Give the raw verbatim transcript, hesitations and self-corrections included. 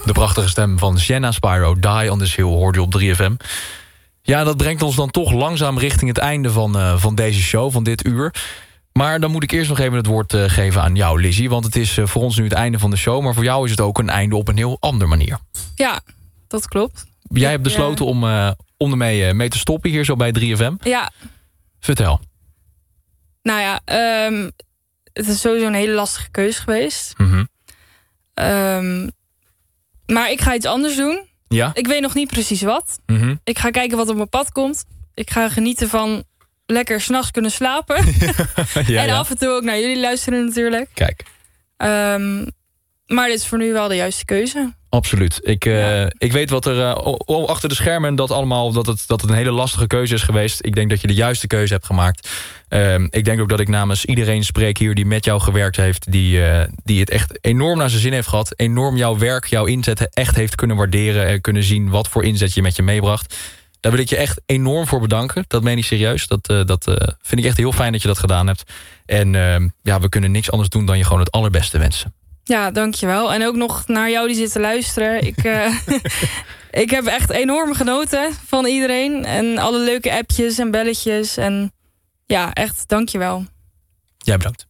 De prachtige stem van Sienna Spyro, Die on this Hill, hoorde je op drie F M. Ja, dat brengt ons dan toch langzaam richting het einde van, uh, van deze show, van dit uur. Maar dan moet ik eerst nog even het woord uh, geven aan jou, Lizzie. Want het is uh, voor ons nu het einde van de show. Maar voor jou is het ook een einde op een heel andere manier. Ja, dat klopt. Jij hebt besloten ja. om, uh, om ermee uh, mee te stoppen hier zo bij drie F M. Ja. Vertel. Nou ja, um, het is sowieso een hele lastige keuze geweest. Mm-hmm. Um, maar ik ga iets anders doen. Ja? Ik weet nog niet precies wat. Mm-hmm. Ik ga kijken wat op mijn pad komt. Ik ga genieten van lekker 's nachts kunnen slapen. ja, en ja. af en toe ook naar jullie luisteren natuurlijk. Kijk. Um, maar dit is voor nu wel de juiste keuze. Absoluut. Ik, uh, ja. ik weet wat er uh, achter de schermen dat allemaal dat het, dat het een hele lastige keuze is geweest. Ik denk dat je de juiste keuze hebt gemaakt. Uh, ik denk ook dat ik namens iedereen spreek hier die met jou gewerkt heeft, die, uh, die het echt enorm naar zijn zin heeft gehad. Enorm jouw werk, jouw inzet echt heeft kunnen waarderen en kunnen zien wat voor inzet je met je meebracht. Daar wil ik je echt enorm voor bedanken. Dat meen ik serieus. Dat, uh, dat uh, vind ik echt heel fijn dat je dat gedaan hebt. En uh, ja, we kunnen niks anders doen dan je gewoon het allerbeste wensen. Ja, dankjewel. En ook nog naar jou die zit te luisteren. Ik, uh, ik heb echt enorm genoten van iedereen. En alle leuke appjes en belletjes. En ja, echt dankjewel. Jij bedankt.